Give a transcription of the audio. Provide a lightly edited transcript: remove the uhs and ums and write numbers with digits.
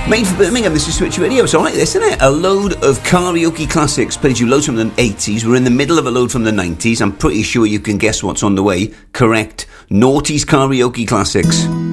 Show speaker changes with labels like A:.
A: Made for Birmingham, this is Switch Radio. It's alright, this, isn't it? A load of karaoke classics. Played you loads from the 80s. We're in the middle of a load from the 90s. I'm pretty sure you can guess what's on the way. Correct. Naughty's Karaoke Classics.